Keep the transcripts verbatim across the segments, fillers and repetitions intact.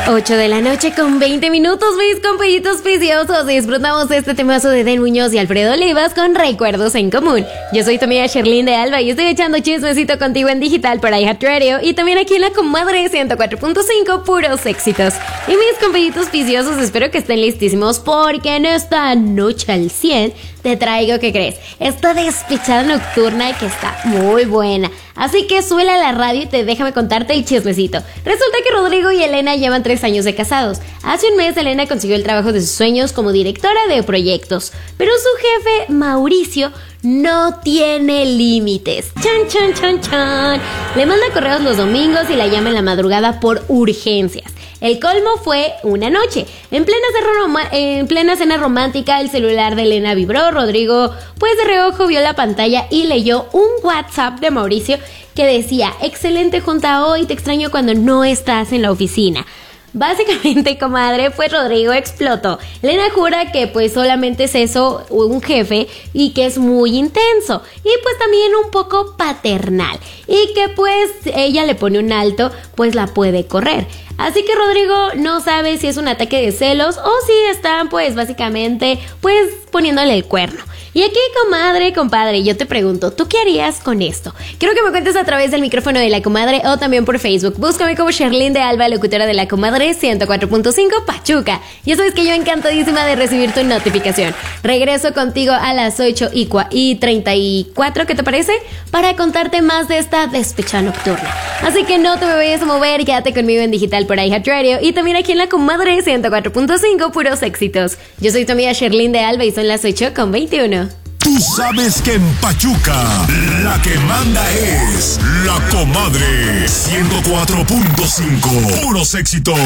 ocho de la noche con veinte minutos, mis compañitos preciosos. Disfrutamos de este temazo de Den Muñoz y Alfredo Olivas con Recuerdos en Común. Yo soy tu amiga Sherlyn de Alba y estoy echando chismecito contigo en digital para iHeartRadio y también aquí en La Comadre ciento cuatro punto cinco, puros éxitos. Y mis compañitos preciosos, espero que estén listísimos porque en esta noche al cien te traigo, ¿qué crees? Esta despechada nocturna que está muy buena. Así que súbela a la radio y te déjame contarte el chismecito. Resulta que Rodrigo y Elena llevan tres años de casados. Hace un mes Elena consiguió el trabajo de sus sueños como directora de proyectos, pero su jefe, Mauricio, no tiene límites. Chan, chan, chan, chan. Le manda correos los domingos y la llama en la madrugada por urgencias. El colmo fue una noche. En plena, cena en plena cena romántica, el celular de Elena vibró. Rodrigo, pues de reojo, vio la pantalla y leyó un WhatsApp de Mauricio que decía: excelente junta hoy, te extraño cuando no estás en la oficina. Básicamente, comadre, pues Rodrigo explotó. Elena jura que pues solamente es eso, un jefe, y que es muy intenso. Y pues también un poco paternal. Y que pues ella le pone un alto, pues la puede correr. Así que Rodrigo no sabe si es un ataque de celos o si están pues básicamente pues poniéndole el cuerno. Y aquí, comadre, compadre, yo te pregunto, ¿tú qué harías con esto? Quiero que me cuentes a través del micrófono de La Comadre o también por Facebook. Búscame como Sherlyn de Alba, locutora de La Comadre ciento cuatro punto cinco Pachuca. Ya sabes que yo encantadísima de recibir tu notificación. Regreso contigo a las ocho y treinta y cuatro, ¿qué te parece? Para contarte más de esta despechada nocturna. Así que no te me vayas a mover, quédate conmigo en digital por iHeartRadio y también aquí en La Comadre ciento cuatro punto cinco, puros éxitos. Yo soy tu amiga Sherlyn de Alba y son las ocho con veintiuno. Tú sabes que en Pachuca la que manda es La Comadre ciento cuatro punto cinco, puros éxitos.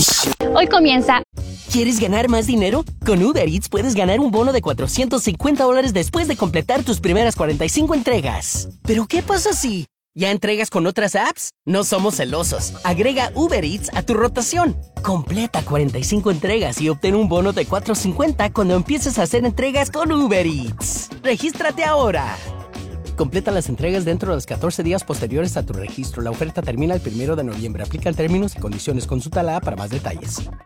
Hoy comienza. ¿Quieres ganar más dinero? Con Uber Eats puedes ganar un bono de cuatrocientos cincuenta dólares después de completar tus primeras cuarenta y cinco entregas. ¿Pero qué pasa si ya entregas con otras apps? No somos celosos. Agrega Uber Eats a tu rotación. Completa cuarenta y cinco entregas y obtén un bono de cuatrocientos cincuenta cuando empieces a hacer entregas con Uber Eats. ¡Regístrate ahora! Completa las entregas dentro de los catorce días posteriores a tu registro. La oferta termina el primero de noviembre. Aplican términos y condiciones. Consulta la app para más detalles.